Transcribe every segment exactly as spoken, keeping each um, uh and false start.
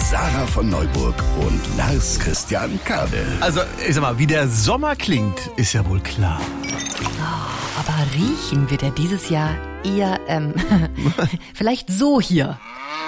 Sarah von Neuburg und Lars Christian Kade. Also, ich sag mal, wie der Sommer klingt, ist ja wohl klar. Oh, aber riechen wird er dieses Jahr eher, ähm, vielleicht so hier.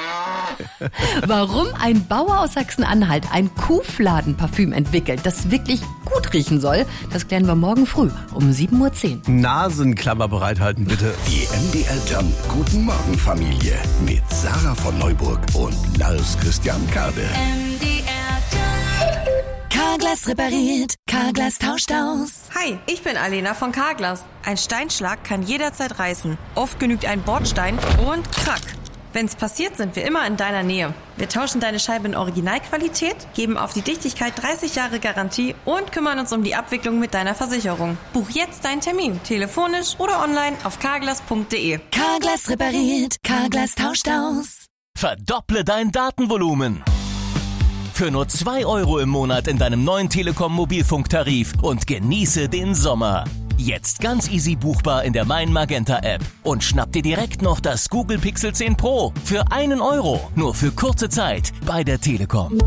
Warum ein Bauer aus Sachsen-Anhalt ein Kuhfladenparfüm entwickelt, das wirklich gut riechen soll, das klären wir morgen früh um sieben Uhr zehn. Nasenklammer bereithalten, bitte. Die M D R Jump Guten Morgen Familie mit Sarah von Neuburg und Lars Christian Kade. M D R Jump. Carglass repariert, Carglass tauscht aus. Hi, ich bin Alena von Carglass. Ein Steinschlag kann jederzeit reißen. Oft genügt ein Bordstein und krack. Wenn's passiert, sind wir immer in deiner Nähe. Wir tauschen deine Scheibe in Originalqualität, geben auf die Dichtigkeit dreißig Jahre Garantie und kümmern uns um die Abwicklung mit deiner Versicherung. Buch jetzt deinen Termin, telefonisch oder online auf carglass punkt de. Carglass repariert, Carglass tauscht aus. Verdopple dein Datenvolumen. Für nur zwei Euro im Monat in deinem neuen Telekom-Mobilfunktarif und genieße den Sommer. Jetzt ganz easy buchbar in der Mein Magenta App. Und schnapp dir direkt noch das Google Pixel zehn Pro für einen Euro. Nur für kurze Zeit bei der Telekom.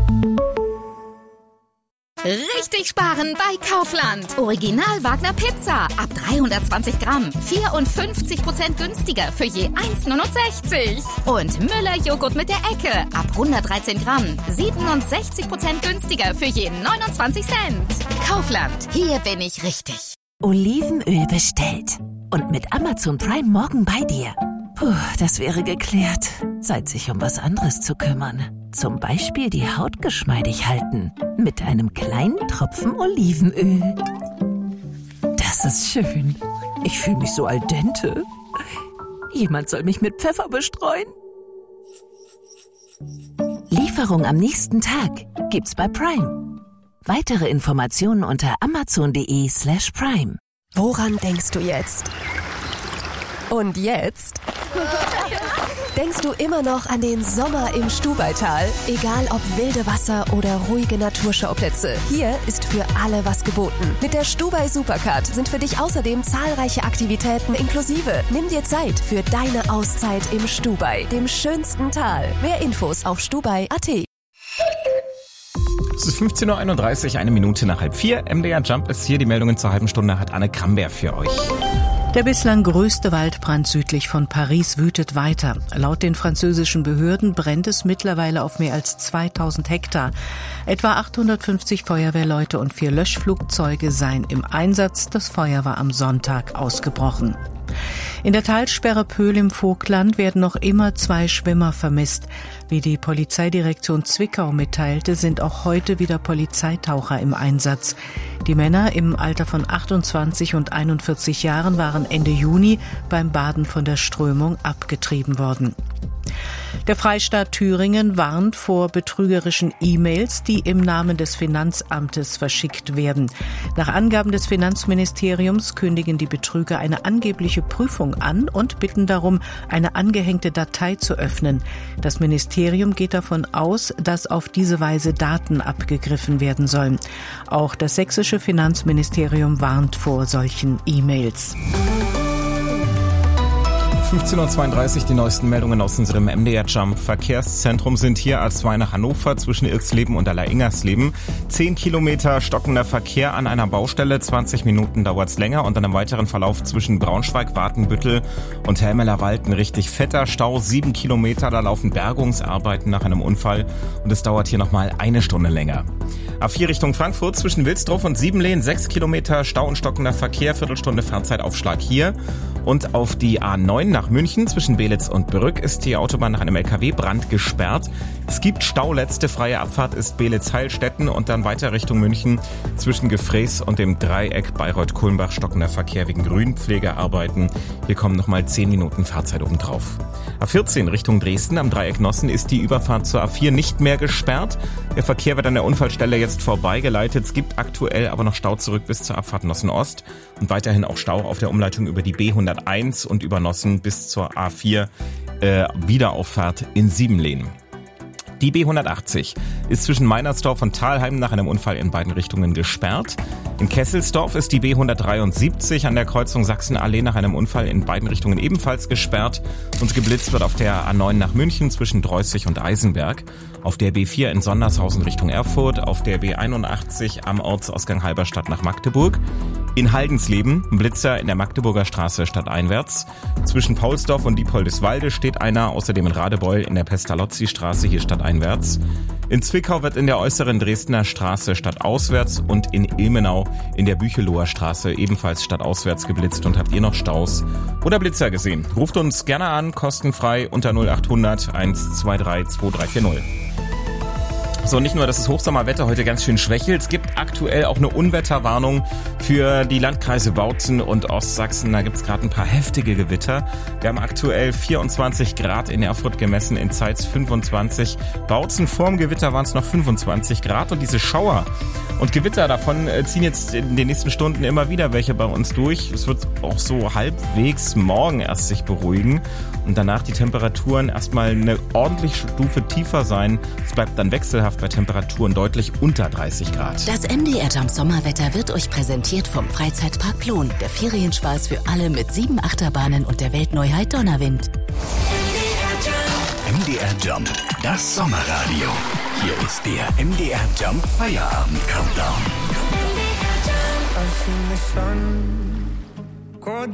Richtig sparen bei Kaufland. Original Wagner Pizza ab dreihundertzwanzig Gramm. vierundfünfzig Prozent günstiger für je eins Komma neunundsechzig. Und Müller Joghurt mit der Ecke ab hundertdreizehn Gramm. siebenundsechzig Prozent günstiger für je neunundzwanzig Cent. Kaufland, hier bin ich richtig. Olivenöl bestellt. Und mit Amazon Prime morgen bei dir. Puh, das wäre geklärt. Zeit, sich um was anderes zu kümmern. Zum Beispiel die Haut geschmeidig halten. Mit einem kleinen Tropfen Olivenöl. Das ist schön. Ich fühle mich so al dente. Jemand soll mich mit Pfeffer bestreuen. Lieferung am nächsten Tag gibt's bei Prime. Weitere Informationen unter amazon.de slash prime. Woran denkst du jetzt? Und jetzt? Denkst du immer noch an den Sommer im Stubaital? Egal ob wilde Wasser oder ruhige Naturschauplätze, hier ist für alle was geboten. Mit der Stubai Supercard sind für dich außerdem zahlreiche Aktivitäten inklusive. Nimm dir Zeit für deine Auszeit im Stubai, dem schönsten Tal. Mehr Infos auf stubai punkt at. Es ist fünfzehn Uhr einunddreißig, eine Minute nach halb vier. M D R Jump ist hier. Die Meldungen zur halben Stunde hat Anne Kramberg für euch. Der bislang größte Waldbrand südlich von Paris wütet weiter. Laut den französischen Behörden brennt es mittlerweile auf mehr als zweitausend Hektar. Etwa achthundertfünfzig Feuerwehrleute und vier Löschflugzeuge seien im Einsatz. Das Feuer war am Sonntag ausgebrochen. In der Talsperre Pöhl im Vogtland werden noch immer zwei Schwimmer vermisst. Wie die Polizeidirektion Zwickau mitteilte, sind auch heute wieder Polizeitaucher im Einsatz. Die Männer im Alter von achtundzwanzig und einundvierzig Jahren waren Ende Juni beim Baden von der Strömung abgetrieben worden. Der Freistaat Thüringen warnt vor betrügerischen E-Mails, die im Namen des Finanzamtes verschickt werden. Nach Angaben des Finanzministeriums kündigen die Betrüger eine angebliche Prüfung an und bitten darum, eine angehängte Datei zu öffnen. Das Ministerium geht davon aus, dass auf diese Weise Daten abgegriffen werden sollen. Auch das sächsische Finanzministerium warnt vor solchen E-Mails. fünfzehn Uhr zweiunddreißig, die neuesten Meldungen aus unserem M D R Jump Verkehrszentrum sind hier. A zwei nach Hannover zwischen Irksleben und Allersingersleben. Zehn Kilometer stockender Verkehr an einer Baustelle, zwanzig Minuten dauert's länger und dann im weiteren Verlauf zwischen Braunschweig, Watenbüttel und Helmelerwald ein richtig fetter Stau. Sieben Kilometer, da laufen Bergungsarbeiten nach einem Unfall und es dauert hier nochmal eine Stunde länger. A vier Richtung Frankfurt zwischen Wilsdorf und Siebenlehn, sechs Kilometer Stau und stockender Verkehr, Viertelstunde Fahrzeitaufschlag hier. Und auf die A neun nach München zwischen Belitz und Brück ist die Autobahn nach einem L K W-Brand gesperrt. Es gibt Stau, letzte freie Abfahrt ist Belitz-Heilstätten und dann weiter Richtung München zwischen Gefrees und dem Dreieck Bayreuth-Kulmbach stockender Verkehr wegen Grünpflegearbeiten. Hier kommen nochmal zehn Minuten Fahrzeit obendrauf. A vierzehn Richtung Dresden am Dreieck Nossen ist die Überfahrt zur A vier nicht mehr gesperrt. Der Verkehr wird an der Unfallstelle jetzt vorbeigeleitet. Es gibt aktuell aber noch Stau zurück bis zur Abfahrt Nossen Ost und weiterhin auch Stau auf der Umleitung über die B hunderteins und über Nossen bis zur A vier äh, Wiederauffahrt in Siebenlehn. Die B hundertachtzig ist zwischen Meinersdorf und Thalheim nach einem Unfall in beiden Richtungen gesperrt. In Kesselsdorf ist die B hundertdreiundsiebzig an der Kreuzung Sachsenallee nach einem Unfall in beiden Richtungen ebenfalls gesperrt. Und geblitzt wird auf der A neun nach München zwischen Dreußig und Eisenberg. Auf der B vier in Sondershausen Richtung Erfurt, auf der B einundachtzig am Ortsausgang Halberstadt nach Magdeburg. In Haldensleben, ein Blitzer in der Magdeburger Straße stadteinwärts. Zwischen Paulsdorf und Diepoldeswalde steht einer, außerdem in Radebeul in der Pestalozzi-Straße hier stadteinwärts. In Zwickau wird in der äußeren Dresdner Straße stadtauswärts und in Ilmenau in der Bücheloher Straße ebenfalls stadtauswärts geblitzt. Und habt ihr noch Staus oder Blitzer gesehen? Ruft uns gerne an, kostenfrei unter null achthundert eins zwei drei zwei drei vier null. So, nicht nur, dass das Hochsommerwetter heute ganz schön schwächelt, es gibt aktuell auch eine Unwetterwarnung für die Landkreise Bautzen und Ostsachsen. Da gibt's gerade ein paar heftige Gewitter. Wir haben aktuell vierundzwanzig Grad in Erfurt gemessen, in Zeitz fünfundzwanzig. Bautzen vorm Gewitter waren es noch fünfundzwanzig Grad und diese Schauer und Gewitter davon ziehen jetzt in den nächsten Stunden immer wieder welche bei uns durch. Es wird auch so halbwegs morgen erst sich beruhigen und danach die Temperaturen erstmal eine ordentliche Stufe tiefer sein. Es bleibt dann wechselhaft bei Temperaturen deutlich unter dreißig Grad. Das M D R Jump Sommerwetter wird euch präsentiert vom Freizeitpark Plon. Der Ferienspaß für alle mit sieben Achterbahnen und der Weltneuheit Donnerwind. M D R Jump, das Sommerradio. Hier ist der M D R Jump Feierabend Countdown.